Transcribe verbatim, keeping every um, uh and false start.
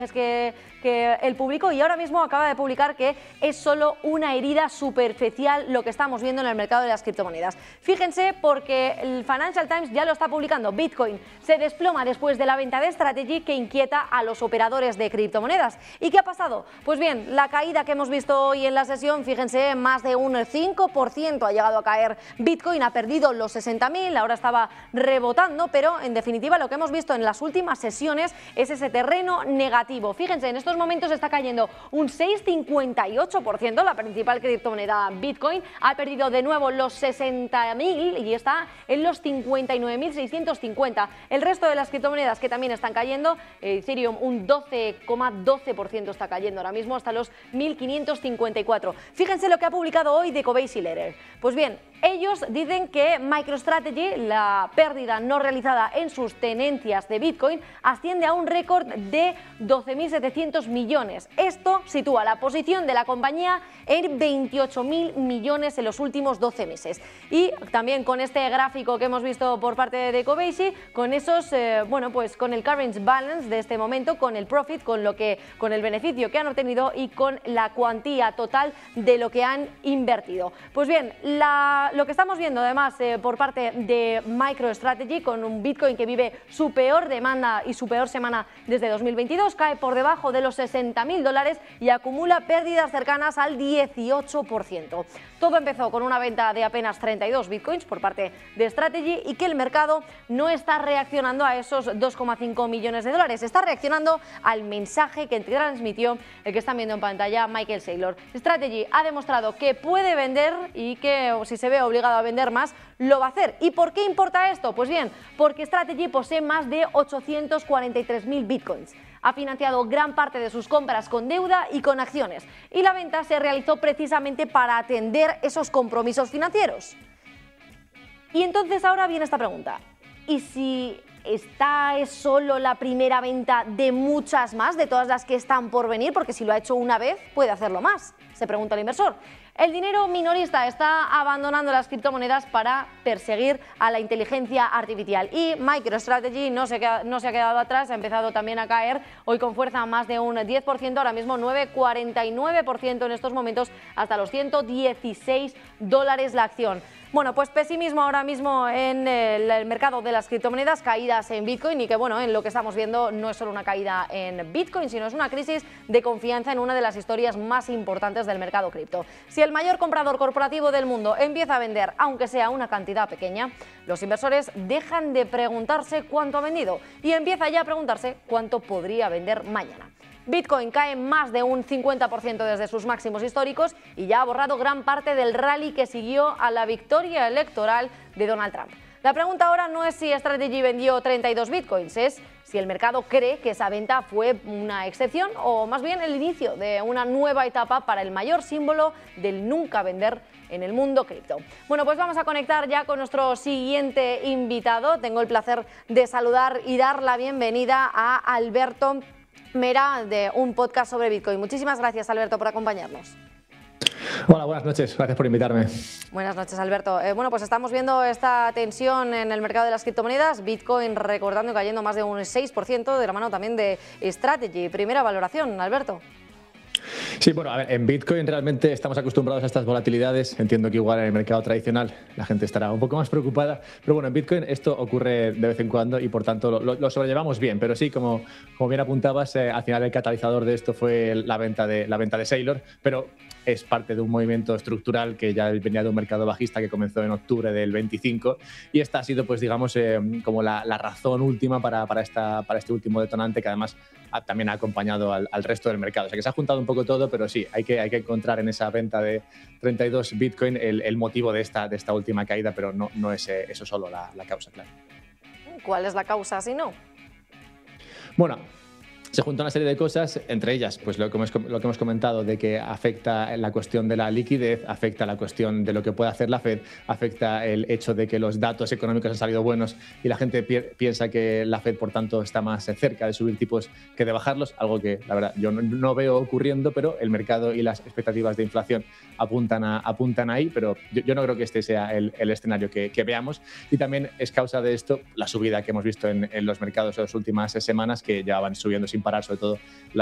Que, que él publicó y ahora mismo acaba de publicar que es solo una herida superficial lo que estamos viendo en el mercado de las criptomonedas. Fíjense, porque el Financial Times ya lo está publicando. Bitcoin se desploma después de la venta de Strategy que inquieta a los operadores de criptomonedas. ¿Y qué ha pasado? Pues bien, la caída que hemos visto hoy en la sesión, fíjense, más de un cinco por ciento ha llegado a caer Bitcoin, ha perdido los sesenta mil, ahora estaba rebotando, pero en definitiva lo que hemos visto en las últimas sesiones es ese terreno negativo. Fíjense, en estos momentos está cayendo un seis coma cincuenta y ocho por ciento, la principal criptomoneda Bitcoin ha perdido de nuevo los sesenta mil y está en los cincuenta y nueve mil seiscientos cincuenta. El resto de las criptomonedas que también están cayendo, eh, Ethereum un doce coma doce por ciento está cayendo ahora mismo hasta los mil quinientos cincuenta y cuatro. Fíjense lo que ha publicado hoy The Covey Letter. Pues bien, ellos dicen que MicroStrategy, la pérdida no realizada en sus tenencias de Bitcoin, asciende a un récord de doce mil setecientos millones. Esto sitúa la posición de la compañía en veintiocho mil millones en los últimos doce meses. Y también con este gráfico que hemos visto por parte de Covey, con esos, eh, bueno, pues con el current balance de este momento, con el profit, con lo que, con el beneficio que han obtenido y con la cuantía total de lo que han invertido. Pues bien, la lo que estamos viendo además eh, por parte de MicroStrategy, con un Bitcoin que vive su peor demanda y su peor semana desde dos mil veintidós, cae por debajo de los sesenta mil dólares y acumula pérdidas cercanas al dieciocho por ciento. Todo empezó con una venta de apenas treinta y dos Bitcoins por parte de Strategy y que el mercado no está reaccionando a esos dos coma cinco millones de dólares, está reaccionando al mensaje que transmitió el que están viendo en pantalla Michael Saylor. Strategy ha demostrado que puede vender y que si se ve obligado a vender más, lo va a hacer. ¿Y por qué importa esto? Pues bien, porque Strategy posee más de ochocientos cuarenta y tres mil Bitcoins. Ha financiado gran parte de sus compras con deuda y con acciones. Y la venta se realizó precisamente para atender esos compromisos financieros. Y entonces ahora viene esta pregunta. ¿Y si esta es solo la primera venta de muchas más, de todas las que están por venir? Porque si lo ha hecho una vez, puede hacerlo más, se pregunta el inversor. El dinero minorista está abandonando las criptomonedas para perseguir a la inteligencia artificial y MicroStrategy no se, queda, no se ha quedado atrás, ha empezado también a caer hoy con fuerza más de un diez por ciento, ahora mismo nueve coma cuarenta y nueve por ciento en estos momentos, hasta los ciento dieciséis dólares la acción. Bueno, pues pesimismo ahora mismo en el, el mercado de las criptomonedas, caídas en Bitcoin y que bueno, en lo que estamos viendo no es solo una caída en Bitcoin, sino es una crisis de confianza en una de las historias más importantes del mercado cripto. Si el mayor comprador corporativo del mundo empieza a vender, aunque sea una cantidad pequeña, los inversores dejan de preguntarse cuánto ha vendido y empieza ya a preguntarse cuánto podría vender mañana. Bitcoin cae más de un cincuenta por ciento desde sus máximos históricos y ya ha borrado gran parte del rally que siguió a la victoria electoral de Donald Trump. La pregunta ahora no es si Strategy vendió treinta y dos Bitcoins, es si el mercado cree que esa venta fue una excepción o más bien el inicio de una nueva etapa para el mayor símbolo del nunca vender en el mundo cripto. Bueno, pues vamos a conectar ya con nuestro siguiente invitado. Tengo el placer de saludar y dar la bienvenida a Alberto Mera, de un podcast sobre Bitcoin. Muchísimas gracias, Alberto, por acompañarnos. Hola, buenas noches. Gracias por invitarme. Buenas noches, Alberto. Eh, bueno, pues estamos viendo esta tensión en el mercado de las criptomonedas. Bitcoin recordando y cayendo más de un seis por ciento de la mano también de Strategy. Primera valoración, Alberto. Sí, bueno, a ver, en Bitcoin realmente estamos acostumbrados a estas volatilidades. Entiendo que igual en el mercado tradicional la gente estará un poco más preocupada, pero bueno, en Bitcoin esto ocurre de vez en cuando y por tanto lo, lo sobrellevamos bien. Pero sí, como, como bien apuntabas, eh, al final el catalizador de esto fue la venta de, la venta de Saylor, pero es parte de un movimiento estructural que ya venía de un mercado bajista que comenzó en octubre del veinticinco y esta ha sido, pues digamos, eh, como la, la razón última para, para, esta, para este último detonante que además ha, también ha acompañado al, al resto del mercado. O sea que se ha juntado un poco todo, pero sí, hay que, hay que encontrar en esa venta de treinta y dos Bitcoin el, el motivo de esta, de esta última caída, pero no, no es eh, eso solo la, la causa, claro. ¿Cuál es la causa si no? Bueno, se junta una serie de cosas, entre ellas pues lo que, hemos, lo que hemos comentado de que afecta la cuestión de la liquidez, afecta la cuestión de lo que puede hacer la Fed, afecta el hecho de que los datos económicos han salido buenos y la gente pi piensa que la Fed, por tanto, está más cerca de subir tipos que de bajarlos, algo que, la verdad, yo no, no veo ocurriendo, pero el mercado y las expectativas de inflación apuntan, a, apuntan ahí, pero yo, yo no creo que este sea el, el escenario que, que veamos. Y también es causa de esto la subida que hemos visto en, en los mercados en las últimas semanas, que ya van subiendo sin sin parar, sobre todo